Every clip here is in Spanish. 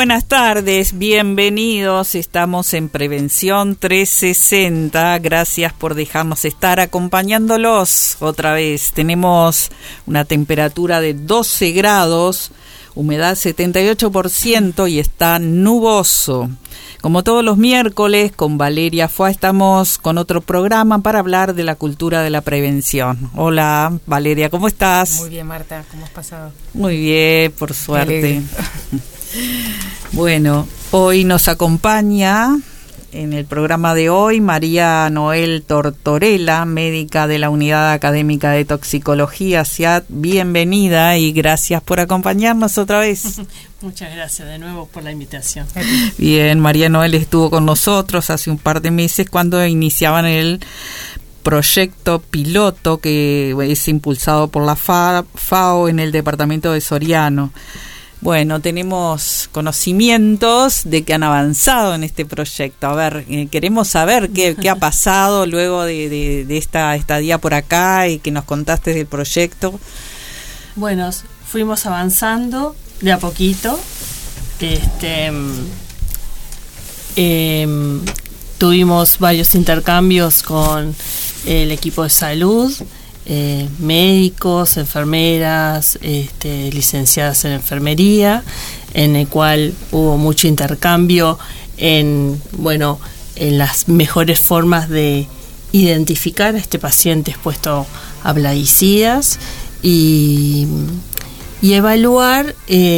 Buenas tardes, bienvenidos. Estamos en Prevención 360. Gracias por dejarnos estar acompañándolos otra vez. Tenemos una temperatura de 12 grados, humedad 78% y está nuboso. Como todos los miércoles, con Valeria Foix estamos con otro programa para hablar de la cultura de la prevención. Hola, Valeria, ¿cómo estás? Muy bien, Marta, ¿cómo has pasado? Muy bien, por suerte. Bueno, hoy nos acompaña en el programa de hoy María Noel Tortorella, médica de la Unidad Académica de Toxicología, SIAT. Bienvenida y gracias por acompañarnos otra vez. Muchas gracias de nuevo por la invitación. Bien, María Noel estuvo con nosotros hace un par de meses cuando iniciaban el proyecto piloto que es impulsado por la FAO en el departamento de Soriano. Bueno, tenemos conocimientos de que han avanzado en este proyecto. A ver, queremos saber qué ha pasado luego de esta estadía por acá y que nos contaste del proyecto. Bueno, fuimos avanzando de a poquito. Tuvimos varios intercambios con el equipo de salud, médicos, enfermeras, licenciadas en enfermería, en el cual hubo mucho intercambio en las mejores formas de identificar a este paciente expuesto a plaguicidas y evaluar,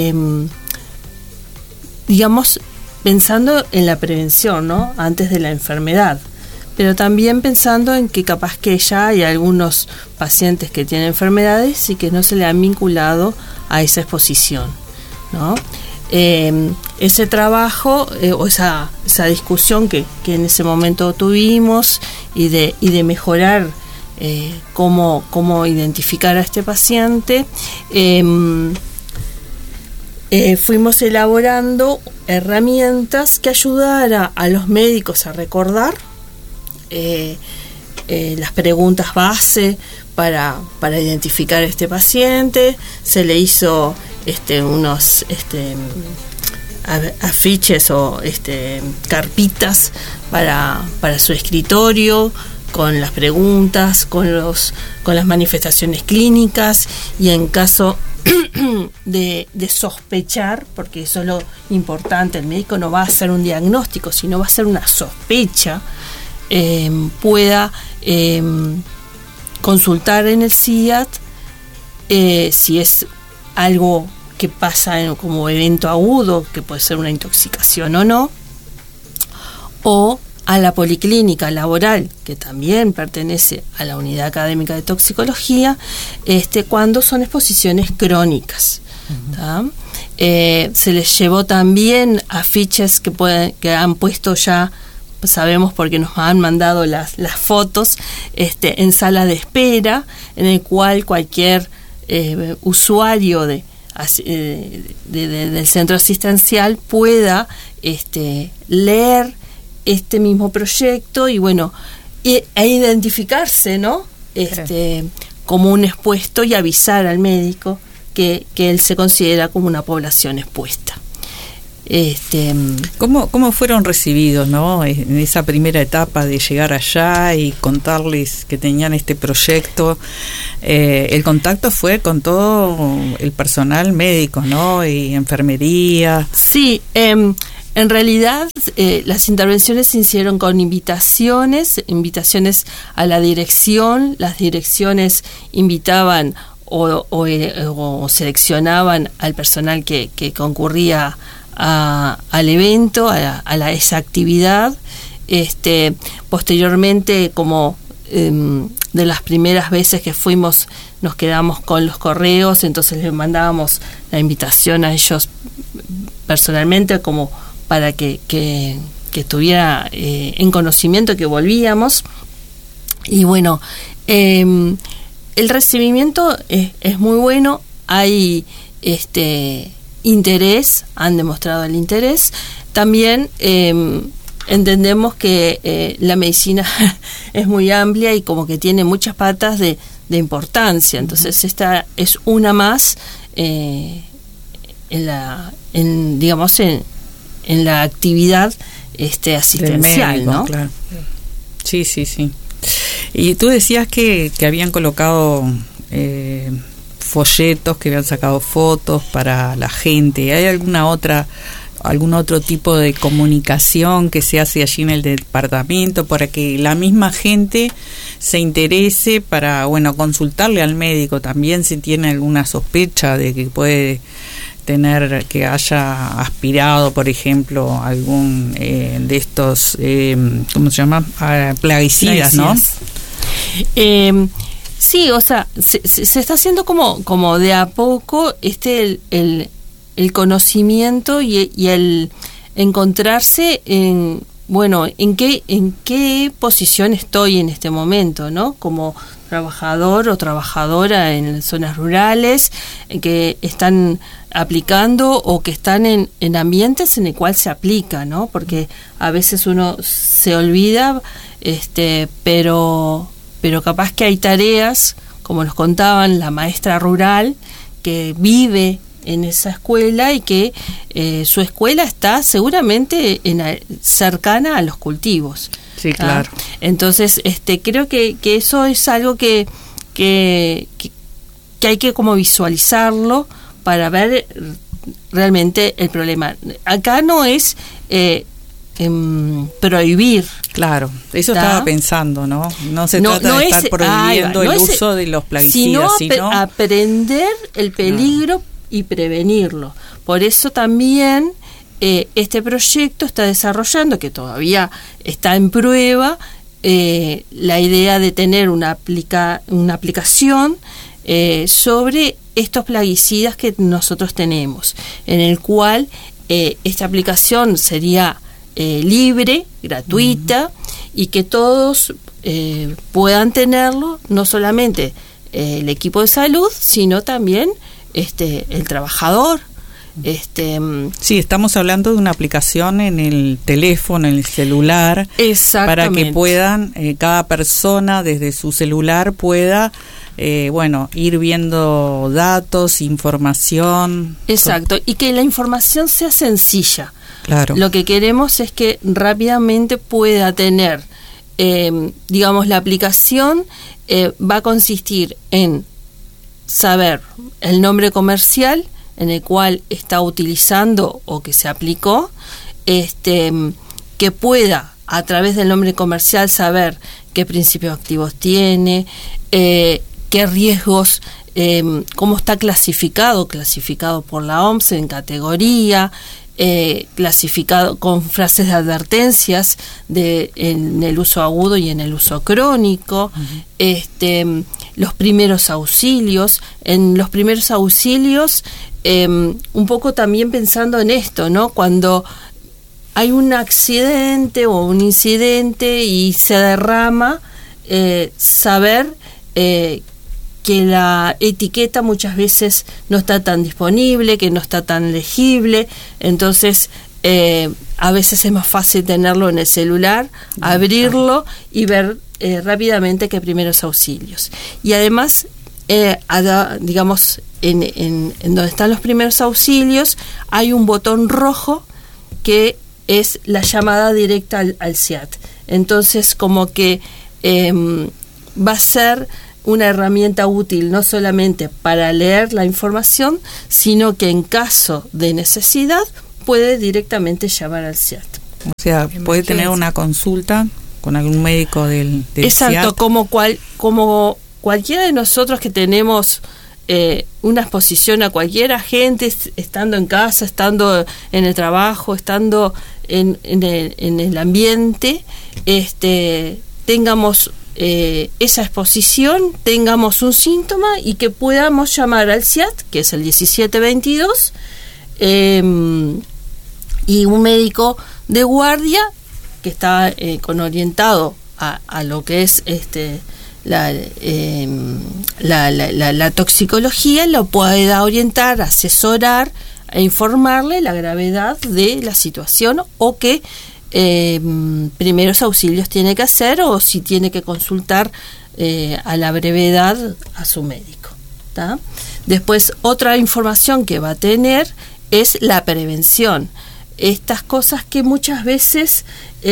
pensando en la prevención, ¿no? Antes de la enfermedad. Pero también pensando en que capaz que ya hay algunos pacientes que tienen enfermedades y que no se le han vinculado a esa exposición, ¿no? Ese trabajo o esa discusión que en ese momento tuvimos y de mejorar cómo identificar a este paciente, fuimos elaborando herramientas que ayudara a los médicos a recordar las preguntas base para identificar a este paciente. Se le hizo unos afiches o carpitas para su escritorio con las preguntas, con las manifestaciones clínicas, y en caso de sospechar, porque eso es lo importante, el médico no va a hacer un diagnóstico, sino va a hacer una sospecha, pueda consultar en el SIAT si es algo que pasa como evento agudo, que puede ser una intoxicación o no, o a la policlínica laboral, que también pertenece a la Unidad Académica de Toxicología, cuando son exposiciones crónicas. Uh-huh. Se les llevó también afiches que han puesto ya, sabemos porque nos han mandado las fotos, en sala de espera, en el cual cualquier usuario del centro asistencial pueda leer este mismo proyecto y e identificarse, ¿no? Como un expuesto, y avisar al médico que él se considera como una población expuesta. ¿Cómo fueron recibidos, ¿no? En esa primera etapa de llegar allá y contarles que tenían este proyecto? El contacto fue con todo el personal médico, ¿no? Y enfermería. Sí, en realidad las intervenciones se hicieron con invitaciones a la dirección. Las direcciones invitaban o seleccionaban al personal que concurría al evento, a esa actividad. Posteriormente, como de las primeras veces que fuimos, nos quedamos con los correos, entonces les mandábamos la invitación a ellos personalmente, como para que estuviera en conocimiento que volvíamos. Y el recibimiento es muy bueno. Hay interés, han demostrado el interés. También entendemos que la medicina es muy amplia y como que tiene muchas patas de importancia. Entonces esta es una más en la actividad asistencial, médico, ¿no? Claro. Sí. Y tú decías que habían colocado folletos, que habían sacado fotos para la gente. ¿Hay algún otro tipo de comunicación que se hace allí en el departamento para que la misma gente se interese para, consultarle al médico también si tiene alguna sospecha de que puede tener, que haya aspirado, por ejemplo, algún de estos, ¿cómo se llama? Plaguicidas, ¿no? Sí, o sea, se está haciendo como de a poco el conocimiento y el encontrarse en qué posición estoy en este momento, ¿no? Como trabajador o trabajadora en zonas rurales que están aplicando o que están en ambientes en el cual se aplica, ¿no? Porque a veces uno se olvida, pero capaz que hay tareas, como nos contaban la maestra rural, que vive en esa escuela y que su escuela está seguramente cercana a los cultivos. Sí, claro. Entonces, creo que eso es algo que hay que como visualizarlo para ver realmente el problema. Acá no es prohibir. Claro, eso estaba pensando, ¿no? No se trata de estar prohibiendo el uso de los plaguicidas, sino aprender el peligro y prevenirlo. Por eso también este proyecto está desarrollando, que todavía está en prueba, la idea de tener una aplicación sobre estos plaguicidas que nosotros tenemos, en el cual esta aplicación sería libre, gratuita, y que todos puedan tenerlo, no solamente el equipo de salud, sino también el trabajador. Sí, estamos hablando de una aplicación en el teléfono, en el celular, para que puedan, cada persona desde su celular pueda ir viendo datos, información. Exacto, y que la información sea sencilla. Claro. Lo que queremos es que rápidamente pueda tener, la aplicación va a consistir en saber el nombre comercial en el cual está utilizando o que se aplicó, que pueda a través del nombre comercial saber qué principios activos tiene, qué riesgos, cómo está clasificado por la OMS en categoría, clasificado con frases de advertencias en el uso agudo y en el uso crónico. Uh-huh. Los primeros auxilios. En los primeros auxilios, un poco también pensando en esto, ¿no? Cuando hay un accidente o un incidente y se derrama, saber que la etiqueta muchas veces no está tan disponible, que no está tan legible, entonces a veces es más fácil tenerlo en el celular, abrirlo y ver rápidamente qué primeros auxilios. Y además, digamos, en donde están los primeros auxilios, hay un botón rojo que es la llamada directa al SIAT. Entonces, como que va a ser una herramienta útil no solamente para leer la información, sino que en caso de necesidad puede directamente llamar al SIAT. O sea, puede tener una consulta con algún médico del Exacto, SIAT. Como cualquiera de nosotros que tenemos una exposición a cualquier agente, estando en casa, estando en el trabajo, estando en el ambiente, tengamos esa exposición, tengamos un síntoma y que podamos llamar al SIAT, que es el 1722, y un médico de guardia que está con orientado a lo que es la toxicología, lo pueda orientar, asesorar e informarle la gravedad de la situación o qué primeros auxilios tiene que hacer o si tiene que consultar a la brevedad a su médico, ¿tá? Después, otra información que va a tener es la prevención. estas cosas que muchas veces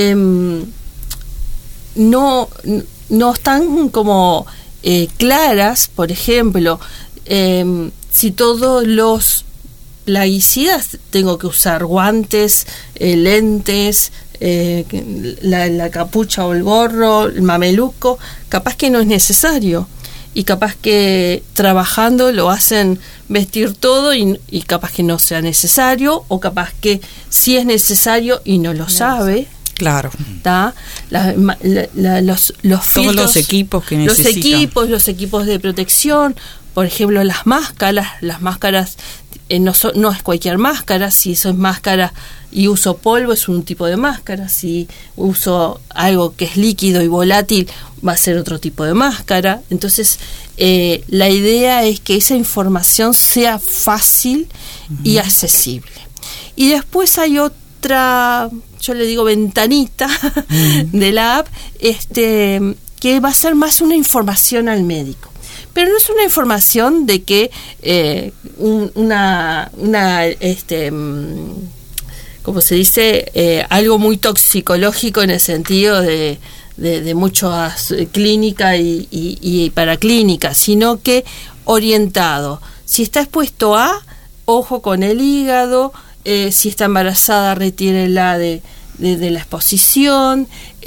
no están como claras. Por ejemplo, si todos los plaguicidas tengo que usar guantes, lentes, la capucha o el gorro, el mameluco, capaz que no es necesario, y capaz que trabajando lo hacen vestir todo y capaz que no sea necesario, o capaz que sí es necesario y no lo sabe. Claro. ¿Tá? Los filtros, todos los equipos que necesitan. Los equipos de protección, por ejemplo, las máscaras no es cualquier máscara. Si eso es máscara y uso polvo, es un tipo de máscara. Si uso algo que es líquido y volátil, va a ser otro tipo de máscara. Entonces, la idea es que esa información sea fácil y accesible. Y después hay otra, yo le digo ventanita de la app, que va a ser más una información al médico. Pero no es una información de que como se dice, algo muy toxicológico en el sentido de muchas clínicas y paraclínicas, sino que orientado. Si está expuesto a, ojo con el hígado, si está embarazada, retírela de la exposición,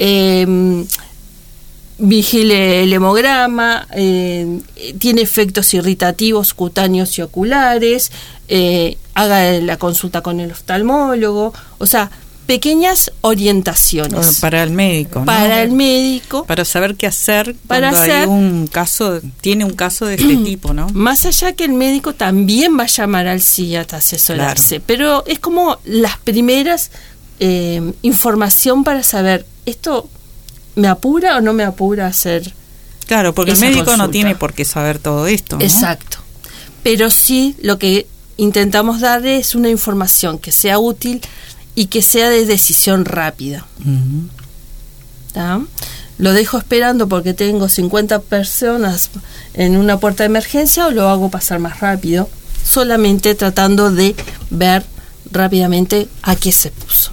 vigile el hemograma, tiene efectos irritativos cutáneos y oculares, haga la consulta con el oftalmólogo, o sea, pequeñas orientaciones para el médico, ¿no? Para el médico, para saber qué hacer cuando hay un caso de este tipo, ¿no? Más allá que el médico también va a llamar al CIAT a asesorarse, claro. Pero es como las primeras información para saber, ¿esto me apura o no me apura hacer? Claro, porque el médico consulta. No tiene por qué saber todo esto, ¿no? Exacto. Pero sí, lo que intentamos darle es una información que sea útil y que sea de decisión rápida. ¿Tá? Lo dejo esperando porque tengo 50 personas en una puerta de emergencia, o lo hago pasar más rápido, solamente tratando de ver rápidamente a qué se puso.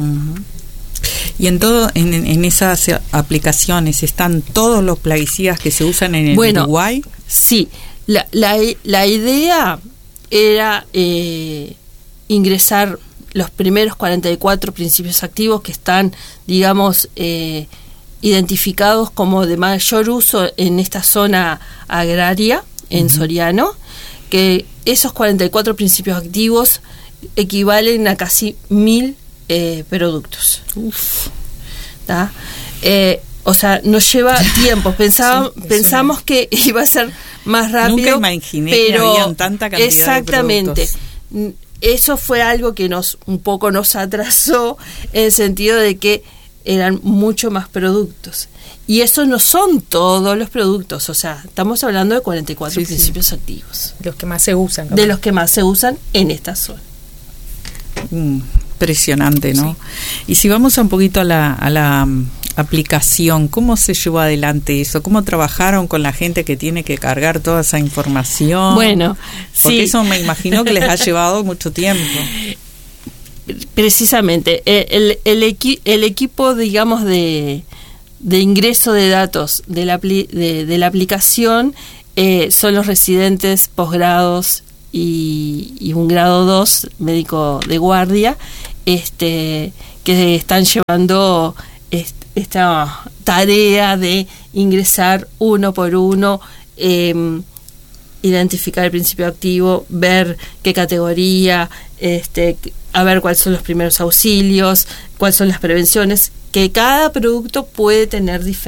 Y en esas aplicaciones están todos los plaguicidas que se usan en el Uruguay. Sí, la idea era ingresar los primeros 44 principios activos que están, digamos, identificados como de mayor uso en esta zona agraria, en Soriano, que esos 44 principios activos equivalen a casi 1000 productos. ¿Tá? O sea, nos lleva tiempo. Pensamos que iba a ser más rápido. Nunca imaginé que habían tanta cantidad de productos. Eso fue algo que un poco nos atrasó, en el sentido de que eran mucho más productos. Y esos no son todos los productos, o sea, estamos hablando de 44 principios activos. Los que más se usan. De los que más se usan en esta zona. Impresionante, ¿no? Sí. Y si vamos un poquito a la aplicación, ¿cómo se llevó adelante eso? ¿Cómo trabajaron con la gente que tiene que cargar toda esa información? Bueno, porque eso me imagino que les ha llevado mucho tiempo. Precisamente, el equipo, digamos, de ingreso de datos de la aplicación son los residentes, posgrados y un grado 2 médico de guardia, que están llevando esta tarea de ingresar uno por uno, identificar el principio activo, ver qué categoría, a ver cuáles son los primeros auxilios, cuáles son las prevenciones, que cada producto puede tener diferentes.